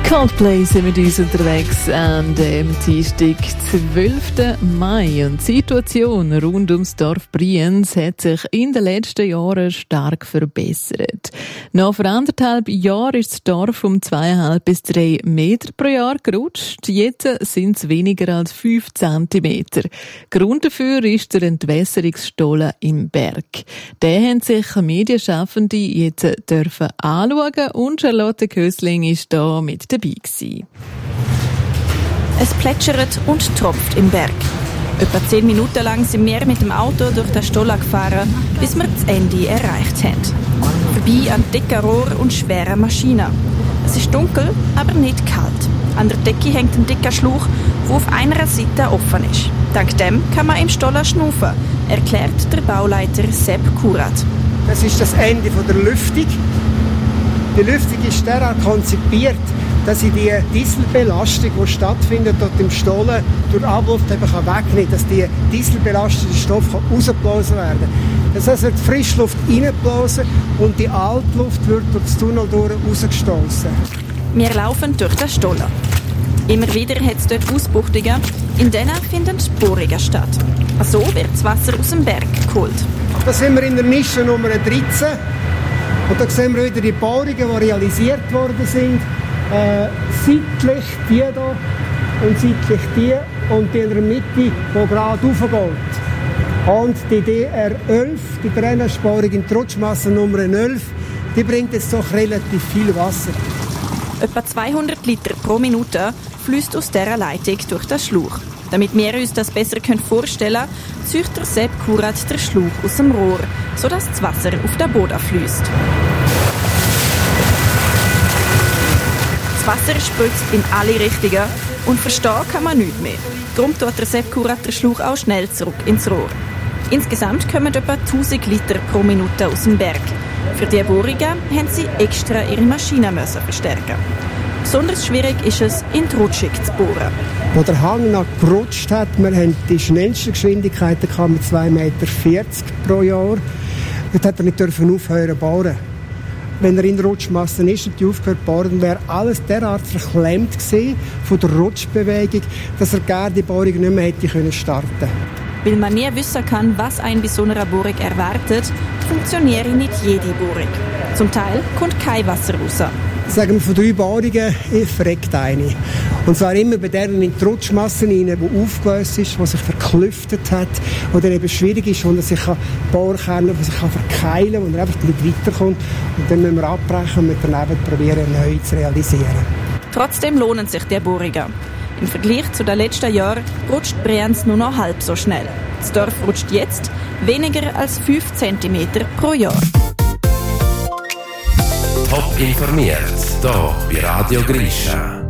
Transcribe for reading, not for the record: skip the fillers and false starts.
Coldplay sind mit uns unterwegs an dem Dienstag, 12. Mai. Und die Situation rund ums Dorf Brienz hat sich in den letzten Jahren stark verbessert. Nach vor 1,5 Jahren ist das Dorf um 2,5 bis 3 Meter pro Jahr gerutscht. Jetzt sind es weniger als 5 Zentimeter. Grund dafür ist der Entwässerungsstollen im Berg. Den haben sich Medienschaffende jetzt dürfen anschauen und Charlotte Kösling ist da mit dabei gewesen. Es plätschert und tropft im Berg. Etwa 10 Minuten lang sind wir mit dem Auto durch den Stollen gefahren, bis wir das Ende erreicht haben. Vorbei an dicken Rohr und schweren Maschinen. Es ist dunkel, aber nicht kalt. An der Decke hängt ein dicker Schlauch, der auf einer Seite offen ist. Dank dem kann man im Stollen schnaufen, erklärt der Bauleiter Sepp Kurat. Das ist das Ende der Lüftung. Die Lüftung ist derart konzipiert, dass sie die Dieselbelastung, die stattfindet dort im Stollen, durch Abluft eben wegnehmen kann, dass die dieselbelastete Stoff rausgeblasen werden kann. Das heißt, wird die Frischluft reingeblasen und die Altluft wird durch das Tunnel rausgestoßen. Wir laufen durch den Stollen. Immer wieder hat es dort Ausbuchtungen, in denen finden Bohrungen statt. So wird das Wasser aus dem Berg geholt. Da sind wir in der Nische Nummer 13. Und da sehen wir wieder die Bohrungen, die realisiert worden sind. Seitlich die hier und seitlich die und die in der Mitte, die gerade raufgeht. Und die DR11, die Drainagebohrung in die Rutschmasse Nummer 11, die bringt jetzt doch relativ viel Wasser. Etwa 200 Liter pro Minute fließt aus dieser Leitung durch den Schlauch. Damit wir uns das besser vorstellen können, zieht der Sepp Kurat den Schlauch aus dem Rohr, sodass das Wasser auf den Boden fließt. Das Wasser spritzt in alle Richtungen und verstehen kann man nichts mehr. Darum tut der Sepp Kurat den Schlauch auch schnell zurück ins Rohr. Insgesamt kommen etwa 1000 Liter pro Minute aus dem Berg. Für diese Bohrungen haben sie extra ihre Maschinen verstärken. Besonders schwierig ist es, in die Rutschung zu bohren. Wo der Hang noch gerutscht hat, wir hatten die schnellsten Geschwindigkeiten mit 2,40 Meter pro Jahr. Dort hat er nicht aufhören zu bohren. Wenn er in der Rutschmasse ist und die aufgehört zu bohren, wäre alles derart verklemmt gewesen von der Rutschbewegung, dass er gerne die Bohrung nicht mehr hätte starten können. Weil man nie wissen kann, was einen bei so einer Bohrung erwartet, funktioniert nicht jede Bohrung. Zum Teil kommt kein Wasser raus. Sagen wir, von 3 Bohrungen verreckt eine. Und zwar immer bei denen in die Rutschmassen rein, die aufgelöst ist, die sich verklüftet hat, wo dann eben schwierig ist, wo er sich bohren kann, wo er sich verkeilen kann, wo er einfach nicht weiterkommt. Und dann müssen wir abbrechen und mit daneben probieren, neu zu realisieren. Trotzdem lohnen sich die Bohrungen. Im Vergleich zu den letzten Jahren rutscht Brienz nur noch halb so schnell. Das Dorf rutscht jetzt weniger als 5 cm pro Jahr. Top informiert, hier bei Radio Grisha.